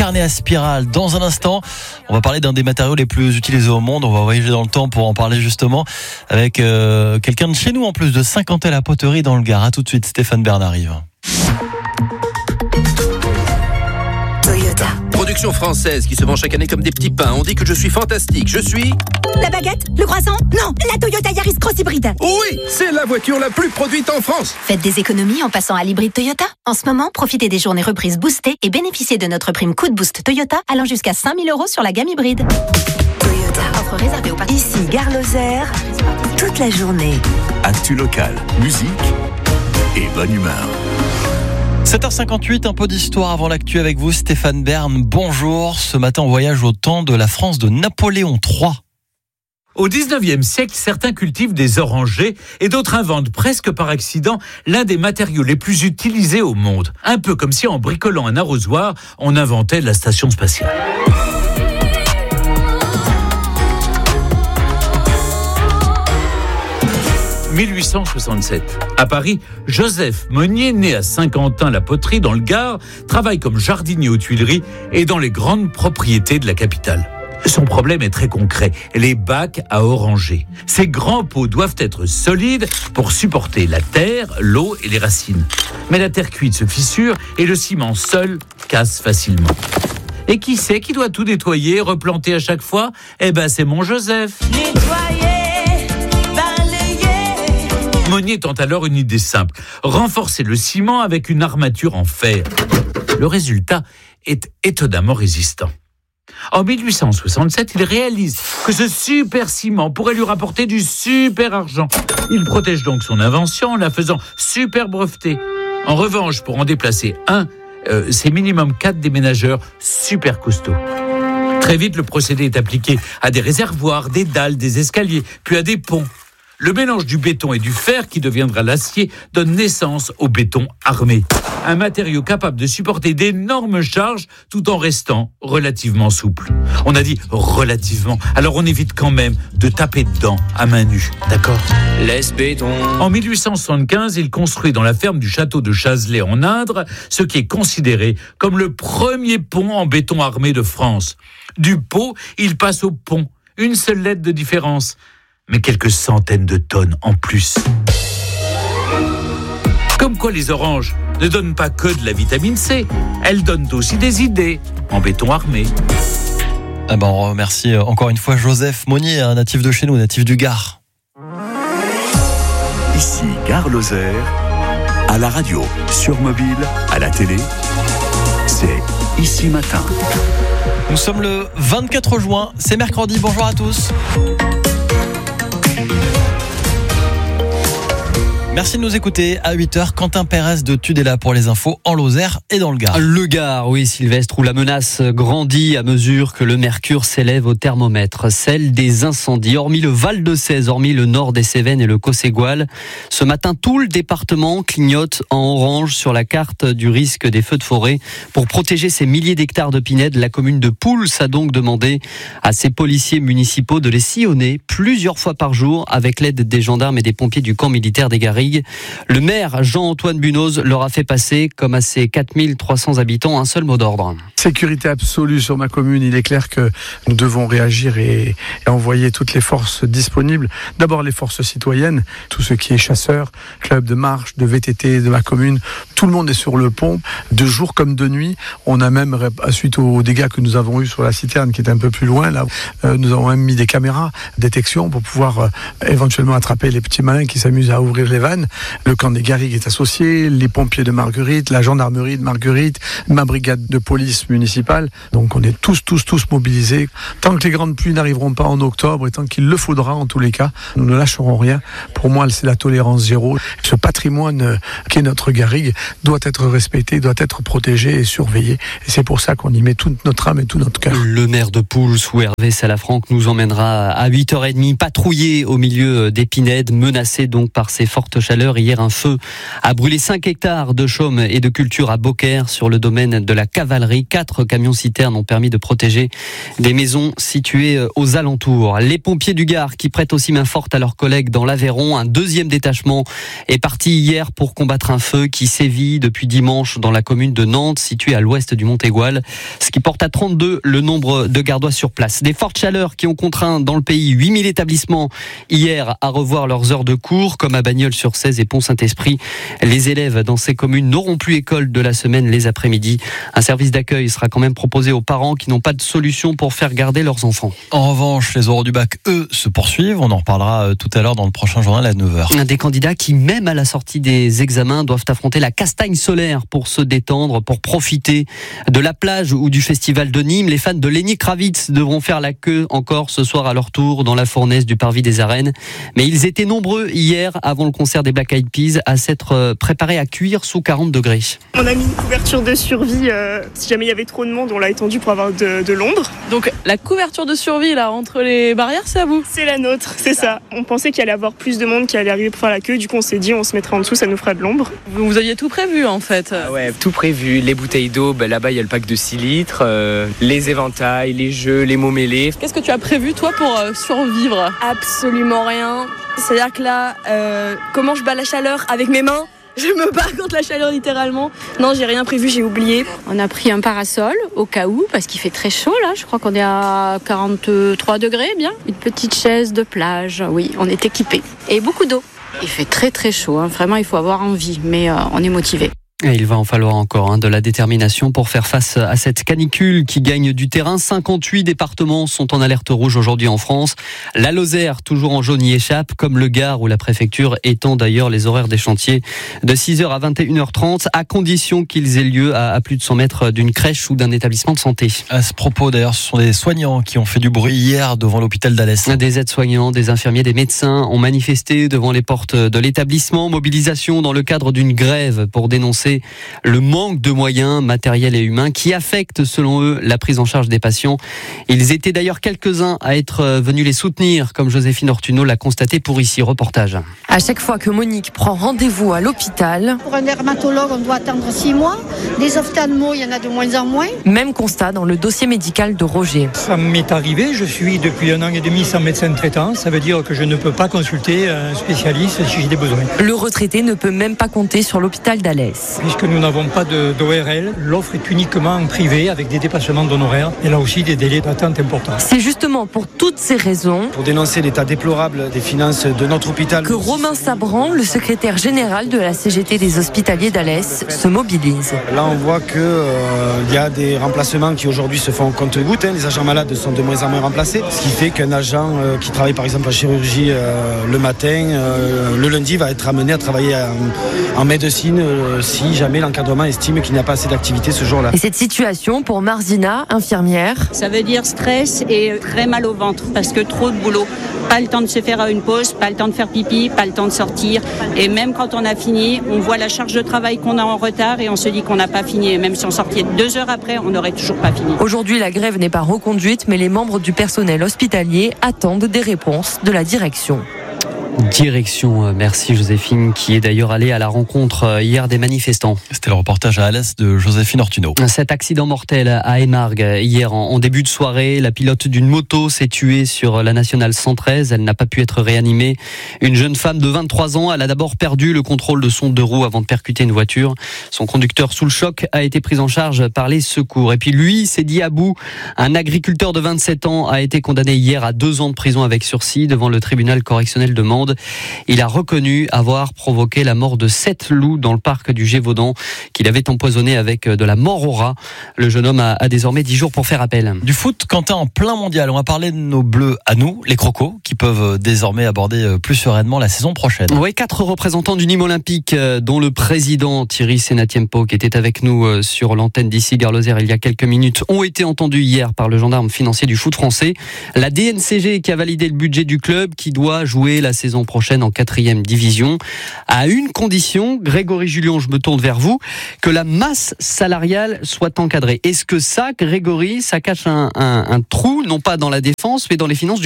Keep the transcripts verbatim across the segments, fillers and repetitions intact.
carnet à spirale. Dans un instant, on va parler d'un des matériaux les plus utilisés au monde. On va voyager dans le temps pour en parler justement avec euh, quelqu'un de chez nous en plus, de Saint-Quentin-la-Poterie dans le Gard. À tout de suite, Stéphane Bern arrive. Toyota. Production française qui se vend chaque année comme des petits pains. On dit que je suis fantastique. Je suis... La baguette? Le croissant? Non, la Toyota Yaris Cross Hybride. Oui, c'est la voiture la plus produite en France. Faites des économies en passant à l'hybride Toyota. En ce moment, profitez des journées reprises boostées et bénéficiez de notre prime coup de boost Toyota allant jusqu'à cinq mille euros sur la gamme hybride. Toyota. Offre réservée aux particuliers. Ici, Gare Lozère, toute la journée. Actu local, musique et bonne humeur. sept heures cinquante-huit, un peu d'histoire avant l'actu avec vous, Stéphane Bern. Bonjour. Ce matin, on voyage au temps de la France de Napoléon trois. Au dix-neuvième siècle, certains cultivent des orangers et d'autres inventent presque par accident l'un des matériaux les plus utilisés au monde. Un peu comme si en bricolant un arrosoir, on inventait la station spatiale. mille huit cent soixante-sept. À Paris, Joseph Monnier, né à Saint-Quentin-la-Poterie dans le Gard, travaille comme jardinier aux Tuileries et dans les grandes propriétés de la capitale. Son problème est très concret, les bacs à oranger. Ces grands pots doivent être solides pour supporter la terre, l'eau et les racines. Mais la terre cuite se fissure et le ciment seul casse facilement. Et qui c'est qui doit tout nettoyer, replanter à chaque fois ? Eh ben c'est mon Joseph. Nettoyer, balayer. Monnier tente alors une idée simple, renforcer le ciment avec une armature en fer. Le résultat est étonnamment résistant. En mille huit cent soixante-sept, il réalise que ce super ciment pourrait lui rapporter du super argent. Il protège donc son invention en la faisant super brevetée. En revanche, pour en déplacer un, euh, c'est minimum quatre déménageurs super costauds. Très vite, le procédé est appliqué à des réservoirs, des dalles, des escaliers, puis à des ponts. Le mélange du béton et du fer, qui deviendra l'acier, donne naissance au béton armé. Un matériau capable de supporter d'énormes charges tout en restant relativement souple. On a dit relativement, alors on évite quand même de taper dedans à main nue, d'accord ? Laisse béton. En mille huit cent soixante-quinze, il construit dans la ferme du château de Chazelet en Indre ce qui est considéré comme le premier pont en béton armé de France. Du pot, il passe au pont. Une seule lettre de différence. Mais quelques centaines de tonnes en plus. Comme quoi les oranges ne donnent pas que de la vitamine C, elles donnent aussi des idées en béton armé. Ah ben on remercie encore une fois Joseph Monnier, un natif de chez nous, natif du Gard. Ici, Gare Lozère, à la radio, sur mobile, à la télé, c'est Ici Matin. Nous sommes le vingt-quatre juin, c'est mercredi, bonjour à tous. Merci de nous écouter. À huit heures, Quentin Pérez de Tudela pour les infos en Lozère et dans le Gard. Le Gard, oui Sylvestre, où la menace grandit à mesure que le mercure s'élève au thermomètre. Celle des incendies. Hormis le Val-de-Cèze, hormis le nord des Cévennes et le Causségual, ce matin, tout le département clignote en orange sur la carte du risque des feux de forêt. Pour protéger ces milliers d'hectares de pinèdes, la commune de Pouls a donc demandé à ses policiers municipaux de les sillonner plusieurs fois par jour avec l'aide des gendarmes et des pompiers du camp militaire des Garrigues. Le maire Jean-Antoine Bunoz leur a fait passer, comme à ses quatre mille trois cents habitants, un seul mot d'ordre. Sécurité absolue sur ma commune. Il est clair que nous devons réagir et, et envoyer toutes les forces disponibles. D'abord les forces citoyennes, tout ce qui est chasseurs, club de marche, de V T T de ma commune. Tout le monde est sur le pont, de jour comme de nuit. On a même, suite aux dégâts que nous avons eus sur la citerne qui est un peu plus loin, là, euh, nous avons même mis des caméras détection pour pouvoir euh, éventuellement attraper les petits malins qui s'amusent à ouvrir les vannes. Le camp des Garrigues est associé, les pompiers de Marguerite, la gendarmerie de Marguerite, ma brigade de police municipale. Donc on est tous, tous, tous mobilisés. Tant que les grandes pluies n'arriveront pas en octobre et tant qu'il le faudra en tous les cas, nous ne lâcherons rien. Pour moi, c'est la tolérance zéro. Ce patrimoine qui est notre Garrigue doit être respecté, doit être protégé et surveillé. Et c'est pour ça qu'on y met toute notre âme et tout notre cœur. Le maire de Pouls, où Hervé Salafranc nous emmènera à huit heures trente patrouiller au milieu des pinèdes, menacé donc par ces fortes chaleur. Hier, un feu a brûlé cinq hectares de chaume et de culture à Beaucaire sur le domaine de la cavalerie. Quatre camions-citernes ont permis de protéger des maisons situées aux alentours. Les pompiers du Gard qui prêtent aussi main forte à leurs collègues dans l'Aveyron. Un deuxième détachement est parti hier pour combattre un feu qui sévit depuis dimanche dans la commune de Nantes, située à l'ouest du Mont-Égual, ce qui porte à trente-deux le nombre de gardois sur place. Des fortes chaleurs qui ont contraint dans le pays huit mille établissements hier à revoir leurs heures de cours, comme à Bagnols-sur-Cèze et Pont-Saint-Esprit. Les élèves dans ces communes n'auront plus école de la semaine les après-midi. Un service d'accueil sera quand même proposé aux parents qui n'ont pas de solution pour faire garder leurs enfants. En revanche, les oraux du bac, eux, se poursuivent. On en reparlera tout à l'heure dans le prochain journal à neuf heures. Des candidats qui, même à la sortie des examens, doivent affronter la castagne solaire pour se détendre, pour profiter de la plage ou du festival de Nîmes. Les fans de Lenny Kravitz devront faire la queue encore ce soir à leur tour dans la fournaise du parvis des Arènes. Mais ils étaient nombreux hier, avant le concert des Black Eyed Peas, à s'être préparés à cuire sous quarante degrés. On a mis une couverture de survie. Euh, si jamais il y avait trop de monde, on l'a étendue pour avoir de, de l'ombre. Donc la couverture de survie là entre les barrières, c'est à vous? C'est la nôtre, c'est ça. On pensait qu'il allait y avoir plus de monde qui allait arriver pour faire la queue. Du coup, on s'est dit on se mettrait en dessous, ça nous fera de l'ombre. Vous, vous aviez tout prévu en fait? Ah ouais, tout prévu. Les bouteilles d'eau, bah, là-bas il y a le pack de six litres, euh, les éventails, les jeux, les mots mêlés. Qu'est-ce que tu as prévu toi pour euh, survivre? Absolument rien. C'est-à-dire que là, euh, comment je bats la chaleur avec mes mains? Je me bats contre la chaleur littéralement. Non, j'ai rien prévu, j'ai oublié. On a pris un parasol au cas où, parce qu'il fait très chaud là. Je crois qu'on est à quarante-trois degrés, bien. Une petite chaise de plage, oui, on est équipés. Et beaucoup d'eau. Il fait très très chaud, hein. Vraiment il faut avoir envie, mais euh, on est motivé. Et il va en falloir encore hein, de la détermination pour faire face à cette canicule qui gagne du terrain. cinquante-huit départements sont en alerte rouge aujourd'hui en France. La Lozère, toujours en jaune, y échappe, comme le Gard où la préfecture étend d'ailleurs les horaires des chantiers de six heures à vingt et une heures trente, à condition qu'ils aient lieu à, à plus de cent mètres d'une crèche ou d'un établissement de santé. À ce propos, d'ailleurs, ce sont des soignants qui ont fait du bruit hier devant l'hôpital d'Alès. Des aides-soignants, des infirmiers, des médecins ont manifesté devant les portes de l'établissement. Mobilisation dans le cadre d'une grève pour dénoncer le manque de moyens matériels et humains qui affecte, selon eux, la prise en charge des patients. Ils étaient d'ailleurs quelques-uns à être venus les soutenir, comme Joséphine Ortuno l'a constaté pour ici. Reportage. À chaque fois que Monique prend rendez-vous à l'hôpital, pour un dermatologue, on doit attendre six mois. Des ophtalmos, il y en a de moins en moins. Même constat dans le dossier médical de Roger. Ça m'est arrivé, je suis depuis un an et demi sans médecin traitant. Ça veut dire que je ne peux pas consulter un spécialiste si j'ai des besoins. Le retraité ne peut même pas compter sur l'hôpital d'Alès. Puisque nous n'avons pas de, d'O R L, l'offre est uniquement en privé avec des dépassements d'honoraires et là aussi des délais d'attente importants. C'est justement pour toutes ces raisons, pour dénoncer l'état déplorable des finances de notre hôpital, que Romain Sabran, le secrétaire général de la C G T des hospitaliers d'Alès, se mobilise. Là on voit qu'il euh, y a des remplacements qui aujourd'hui se font au compte-gouttes. Hein. Les agents malades sont de moins en moins remplacés, ce qui fait qu'un agent euh, qui travaille par exemple en chirurgie euh, le matin, euh, le lundi va être amené à travailler en, en médecine euh, si jamais l'encadrement estime qu'il n'y a pas assez d'activité ce jour-là. Et cette situation pour Marzina, infirmière, ça veut dire stress et très mal au ventre parce que trop de boulot. Pas le temps de se faire une pause, pas le temps de faire pipi, pas le temps de sortir. Et même quand on a fini, on voit la charge de travail qu'on a en retard et on se dit qu'on n'a pas fini. Et même si on sortait deux heures après, on n'aurait toujours pas fini. Aujourd'hui, la grève n'est pas reconduite, mais les membres du personnel hospitalier attendent des réponses de la direction. Direction, merci Joséphine, qui est d'ailleurs allée à la rencontre hier des manifestants. C'était le reportage à Alès de Joséphine Ortuno. Cet accident mortel à Émargues hier en début de soirée, la pilote d'une moto s'est tuée sur la nationale cent treize. Elle n'a pas pu être réanimée. Une jeune femme de vingt-trois ans, elle a d'abord perdu le contrôle de son deux roues avant de percuter une voiture. Son conducteur sous le choc a été pris en charge par les secours. Et puis lui s'est dit à bout. Un agriculteur de vingt-sept ans a été condamné hier à deux ans de prison avec sursis devant le tribunal correctionnel de Mende. Il a reconnu avoir provoqué la mort de sept loups dans le parc du Gévaudan, qu'il avait empoisonné avec de la mort au rat. Le jeune homme a, a désormais dix jours pour faire appel. Du foot, Quentin, en plein mondial. On va parler de nos bleus à nous, les Crocos, qui peuvent désormais aborder plus sereinement la saison prochaine. Oui, quatre représentants du Nîmes Olympique, dont le président Thierry Sénatiempo, qui était avec nous sur l'antenne d'ici Gare-Lozère il y a quelques minutes, ont été entendus hier par le gendarme financier du foot français. La D N C G qui a validé le budget du club, qui doit jouer la saison prochaine en quatrième division, à une condition, Grégory Julien, je me tourne vers vous, que la masse salariale soit encadrée. Est-ce que ça, Grégory, ça cache un, un, un trou, non pas dans la défense, mais dans les finances du club ?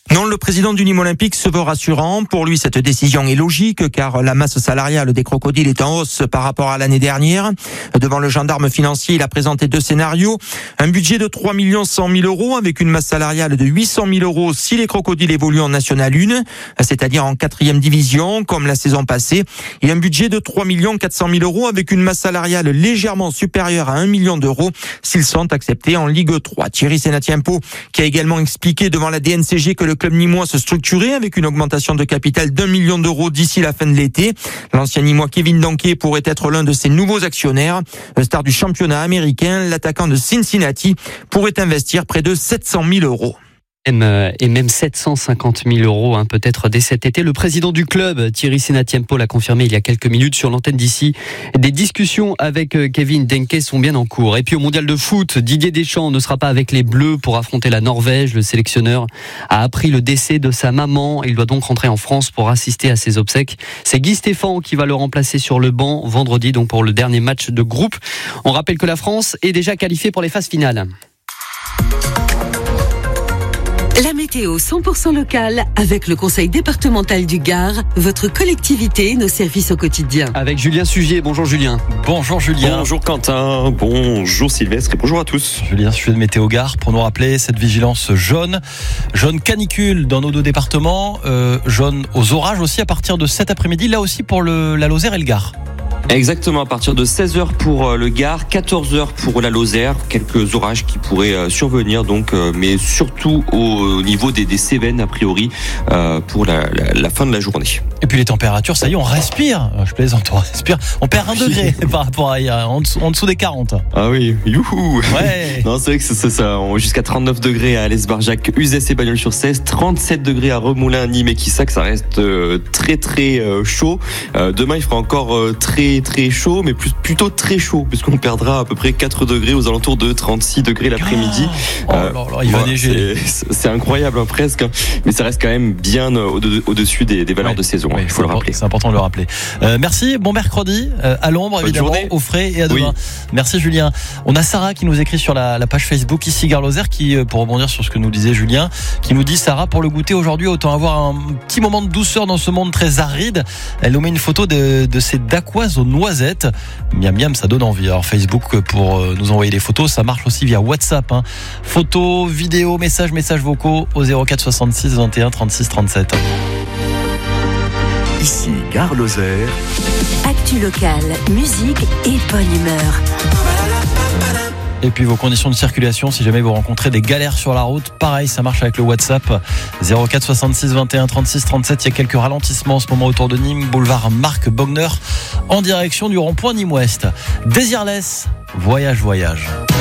Non, le président du Nîmes Olympique se veut rassurant. Pour lui, cette décision est logique car la masse salariale des crocodiles est en hausse par rapport à l'année dernière. Devant le gendarme financier, il a présenté deux scénarios. Un budget de trois millions cent mille euros avec une masse salariale de huit cent mille euros si les crocodiles évoluent en National un, c'est-à-dire en quatrième division, comme la saison passée. Et un budget de trois millions quatre cent mille euros avec une masse salariale légèrement supérieure à un million d'euros s'ils sont acceptés en Ligue trois. Thierry Senatiempo, qui a également expliqué devant la D N C G que le club nîmois se structurait avec une augmentation de capital d'un million d'euros d'ici la fin de l'été. L'ancien nîmois Kevin Donké pourrait être l'un de ses nouveaux actionnaires. Le star du championnat américain, l'attaquant de Cincinnati, pourrait investir près de sept cent mille euros. Et même sept cent cinquante mille euros, hein, peut-être dès cet été. Le président du club, Thierry Senatiempo, l'a confirmé il y a quelques minutes sur l'antenne d'ici. Des discussions avec Kevin Denke sont bien en cours. Et puis au mondial de foot, Didier Deschamps ne sera pas avec les Bleus pour affronter la Norvège. Le sélectionneur a appris le décès de sa maman. Il doit donc rentrer en France pour assister à ses obsèques. C'est Guy Stéphane qui va le remplacer sur le banc vendredi, donc pour le dernier match de groupe. On rappelle que la France est déjà qualifiée pour les phases finales. La météo cent pour cent locale avec le conseil départemental du Gard, votre collectivité, nos services au quotidien. Avec Julien Sugier. Bonjour Julien. Bonjour Julien. Bonjour Quentin. Bonjour Sylvestre et bonjour à tous. Julien Sugier de Météo Gard pour nous rappeler cette vigilance jaune. Jaune canicule dans nos deux départements. Euh, jaune aux orages aussi à partir de cet après-midi. Là aussi pour le, la Lozère et le Gard. Exactement, à partir de seize heures pour le Gard, quatorze heures pour la Lozère, quelques orages qui pourraient survenir donc, mais surtout au niveau des, des Cévennes a priori pour la, la, la fin de la journée. Et puis les températures, ça y est, on respire. Je plaisante, on respire. On perd un degré par rapport à hier, en dessous, en dessous des quarante. Ah oui, youhou. Ouais. Non, c'est vrai que c'est, c'est ça, jusqu'à trente-neuf degrés à Alès-Barjac, Uzès et Bagnols-sur-Cèze, trente-sept degrés à Remoulins, Nîmes et Quissac, ça reste très très chaud. Demain, il fera encore très très chaud, mais plus, plutôt très chaud, puisqu'on perdra à peu près quatre degrés aux alentours de trente-six degrés l'après-midi. Oh, euh, là, là, il va voilà, neiger. C'est, c'est incroyable, hein, presque, mais ça reste quand même bien au- au-dessus des, des valeurs Ouais. de saison, il Ouais, faut le rappeler. C'est important de le rappeler. Euh, merci, bon mercredi, euh, à l'ombre Bonne évidemment, journée. au frais et à demain. Oui. Merci Julien. On a Sarah qui nous écrit sur la, la page Facebook ici Gare Lozère qui, euh, pour rebondir sur ce que nous disait Julien, qui nous dit Sarah, pour le goûter aujourd'hui, autant avoir un petit moment de douceur dans ce monde très aride. Elle nous met une photo de, de ces dacquoises aux noisettes. Miam miam, ça donne envie. Alors Facebook pour euh, nous envoyer des photos, ça marche aussi via WhatsApp. Hein. Photos, vidéos, messages, messages vocaux au zéro quatre soixante-six vingt et un trente-six trente-sept. Ici Gare Lozère. Actu locale, musique et bonne humeur. Et puis vos conditions de circulation, si jamais vous rencontrez des galères sur la route, pareil, ça marche avec le WhatsApp zéro quatre soixante-six vingt et un trente-six trente-sept. Il y a quelques ralentissements en ce moment autour de Nîmes, boulevard Marc Bogner, en direction du rond-point Nîmes Ouest. Désirless, voyage, voyage.